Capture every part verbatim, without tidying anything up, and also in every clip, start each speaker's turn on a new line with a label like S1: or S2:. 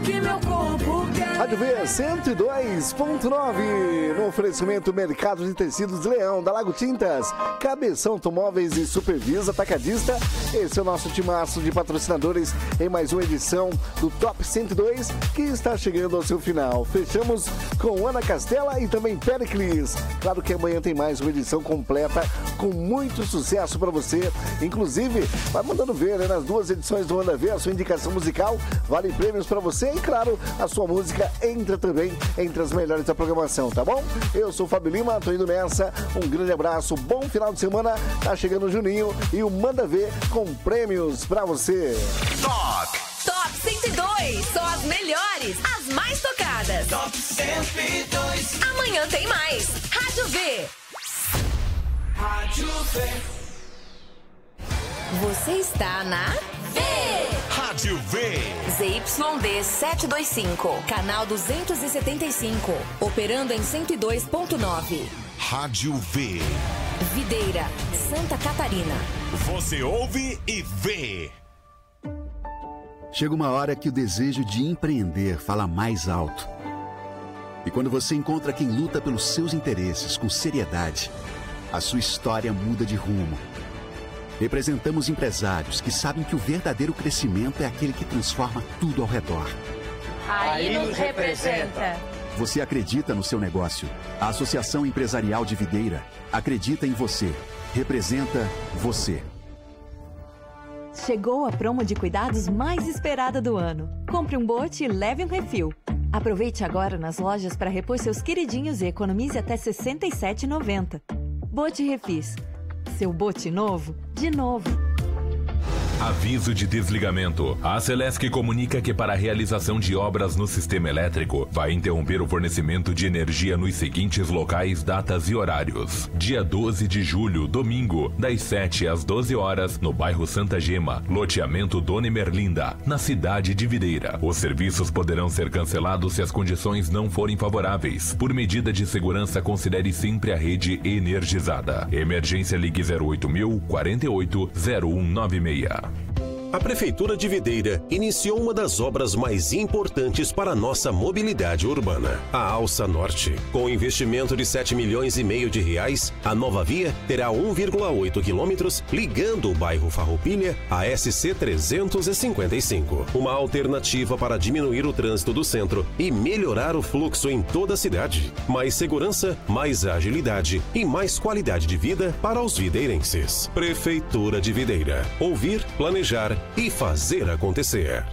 S1: que meu corpo quer.
S2: Rádio V cento e dois ponto nove, no oferecimento Mercado de Tecidos Leão, da Lago Tintas, Cabeção Automóveis e Supervisa Atacadista. Esse é o nosso timaço de patrocinadores em mais uma edição do Top cento e dois, que está chegando ao seu final. Fechamos com Ana Castela e também Pericles. Claro que amanhã tem mais uma edição completa com muito sucesso para você. Inclusive, vai mandando ver, né, nas duas edições do Manda Ver, a sua indicação musical, vale prêmios para você e, claro, a sua música entra também entre as melhores da programação, tá bom? Eu sou o Fábio Lima, tô indo nessa. Um grande abraço, bom final de semana. Tá chegando o Juninho e o Manda Ver com prêmios pra você.
S3: Top!
S1: Top cento e dois, só as melhores, as mais tocadas.
S3: Top cento e dois.
S1: Amanhã tem mais. Rádio V.
S3: Rádio V.
S1: Você está na V.
S3: Rádio V.
S1: Z Y D setecentos e vinte e cinco, canal duzentos e setenta e cinco, operando em cento e dois ponto nove.
S3: Rádio V.
S1: Videira, Santa Catarina.
S3: Você ouve e vê.
S4: Chega uma hora que o desejo de empreender fala mais alto. E quando você encontra quem luta pelos seus interesses com seriedade, a sua história muda de rumo. Representamos empresários que sabem que o verdadeiro crescimento é aquele que transforma tudo ao redor.
S5: Aí nos representa.
S4: Você acredita no seu negócio. A Associação Empresarial de Videira acredita em você. Representa você.
S6: Chegou a promo de cuidados mais esperada do ano. Compre um bote e leve um refil. Aproveite agora nas lojas para repor seus queridinhos e economize até sessenta e sete reais e noventa centavos. Bote Refis. Seu bote novo, de novo.
S7: Aviso de desligamento. A Celesc comunica que para a realização de obras no sistema elétrico vai interromper o fornecimento de energia nos seguintes locais, datas e horários. Dia doze de julho, domingo, das sete às doze horas, no bairro Santa Gema, loteamento Dona Emerlinda, na cidade de Videira. Os serviços poderão ser cancelados se as condições não forem favoráveis. Por medida de segurança, considere sempre a rede energizada. Emergência, ligue zero oito mil, quarenta e oito, zero um nove seis.
S8: A Prefeitura de Videira iniciou uma das obras mais importantes para a nossa mobilidade urbana, a Alça Norte. Com investimento de sete milhões e meio de reais, a nova via terá um vírgula oito quilômetros ligando o bairro Farroupilha à S C trezentos e cinquenta e cinco. Uma alternativa para diminuir o trânsito do centro e melhorar o fluxo em toda a cidade. Mais segurança, mais agilidade e mais qualidade de vida para os videirenses. Prefeitura de Videira. Ouvir, planejar e fazer acontecer.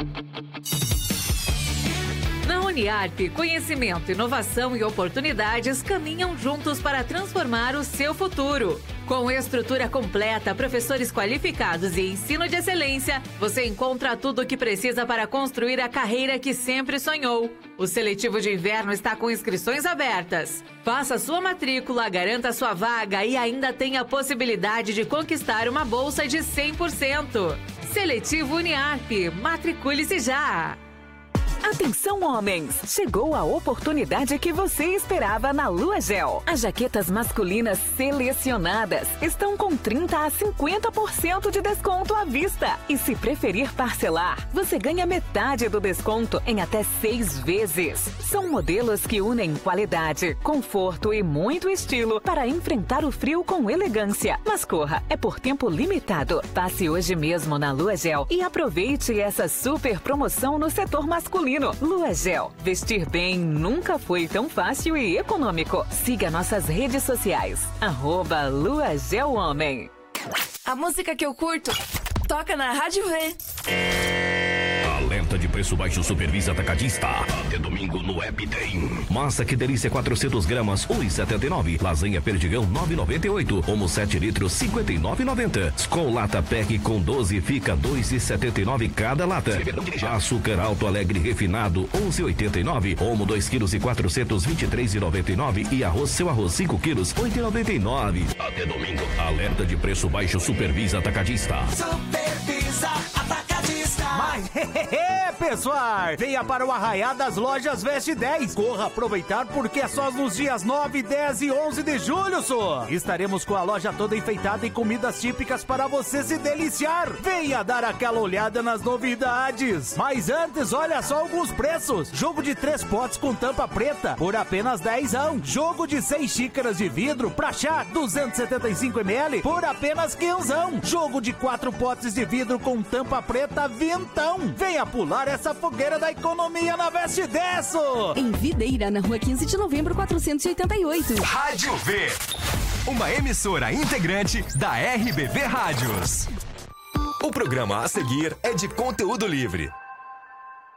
S9: Na Uniarp, conhecimento, inovação e oportunidades caminham juntos para transformar o seu futuro. Com estrutura completa, professores qualificados e ensino de excelência, você encontra tudo o que precisa para construir a carreira que sempre sonhou. O seletivo de inverno está com inscrições abertas. Faça sua matrícula, garanta sua vaga e ainda tem a possibilidade de conquistar uma bolsa de cem por cento. Seletivo Uniarp, matricule-se já!
S10: Atenção, homens! Chegou a oportunidade que você esperava na Lua Gel. As jaquetas masculinas selecionadas estão com trinta a cinquenta por cento de desconto à vista. E se preferir parcelar, você ganha metade do desconto em até seis vezes. São modelos que unem qualidade, conforto e muito estilo para enfrentar o frio com elegância. Mas corra, é por tempo limitado. Passe hoje mesmo na Lua Gel e aproveite essa super promoção no setor masculino. Lua Gel. Vestir bem nunca foi tão fácil e econômico. Siga nossas redes sociais. Arroba Lua Gel Homem.
S1: A música que eu curto toca na Rádio V.
S11: Alerta de preço baixo Supervisa Atacadista. Até domingo no App tem. Massa que delícia quatrocentos gramas, um real e setenta e nove. Lasanha Perdigão, nove reais e noventa e oito. Omo sete litros, cinquenta e nove reais e noventa centavos. Skol Lata Pack com doze fica dois reais e setenta e nove cada lata. Açúcar Alto Alegre refinado, onze reais e oitenta e nove. Omo dois quilos e quatrocentos, vinte e três reais e noventa e nove. E arroz Seu Arroz cinco quilos, oito reais e noventa e nove. Até domingo. Alerta de preço baixo Supervisa Atacadista.
S3: Supervisa Atacadista.
S12: Mas, hehehe, pessoal! Venha para o Arraiá das Lojas Veste dez. Corra aproveitar porque é só nos dias nove, dez e onze de julho, só. Estaremos com a loja toda enfeitada e comidas típicas para você se deliciar. Venha dar aquela olhada nas novidades. Mas antes, olha só alguns preços. Jogo de três potes com tampa preta por apenas dezão. Jogo de seis xícaras de vidro pra chá duzentos e setenta e cinco mililitros por apenas quinzão. Jogo de quatro potes de vidro com tampa preta vintão. Venha pular essa fogueira da economia na Veste dez.
S13: Em Videira, na rua quinze de novembro, quatrocentos e oitenta e oito.
S14: Rádio V, uma emissora integrante da R B V Rádios. O programa a seguir é de conteúdo livre.